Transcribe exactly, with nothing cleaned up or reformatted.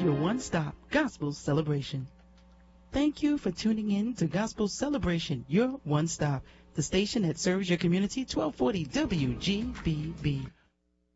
your one-stop gospel celebration. Thank you for tuning in to Gospel Celebration, your one-stop, the station that serves your community, twelve forty W G B B.